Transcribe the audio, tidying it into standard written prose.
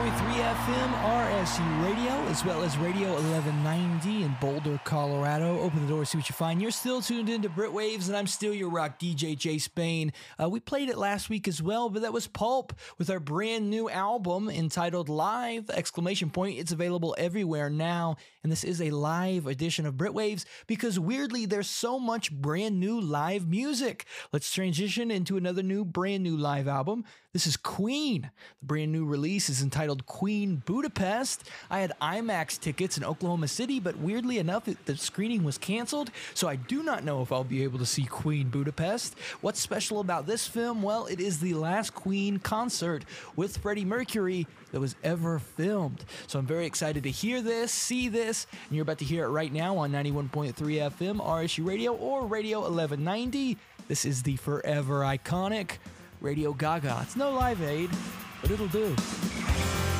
FM RSU Radio, as well as Radio 1190 in Boulder, Colorado. Open the door, see what you find. You're still tuned into Brit Waves, and I'm still your rock DJ, Jay Spain. We played it last week as well, but that was Pulp with our brand new album entitled Live! It's available everywhere now, and this is a live edition of Brit Waves because weirdly, there's so much brand new live music. Let's transition into another brand new live album. This is Queen. The brand new release is entitled Queen Budapest. I had IMAX tickets in Oklahoma City, but weirdly enough, the screening was canceled, so I do not know if I'll be able to see Queen Budapest. What's special about this film? Well, it is the last Queen concert with Freddie Mercury that was ever filmed. So I'm very excited to hear this, see this, and you're about to hear it right now on 91.3 FM, RSU Radio, or Radio 1190. This is the forever iconic Radio Gaga. It's no Live Aid, but it'll do.